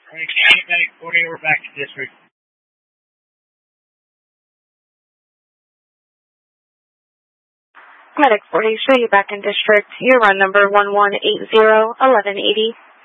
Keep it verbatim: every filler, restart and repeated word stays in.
Alright, County Medic forty, we're back to district. Medic forty, show you back in district. Your run number one one eight zero one one eight zero.